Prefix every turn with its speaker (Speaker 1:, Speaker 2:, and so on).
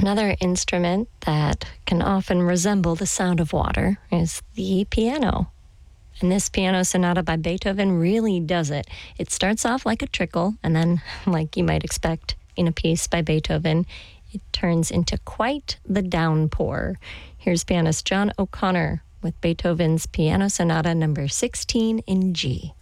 Speaker 1: Another instrument that can often resemble the sound of water is the piano. And this piano sonata by Beethoven really does it. It starts off like a trickle, and then, like you might expect in a piece by Beethoven, it turns into quite the downpour. Here's pianist John O'Connor with Beethoven's Piano Sonata number 16 in G.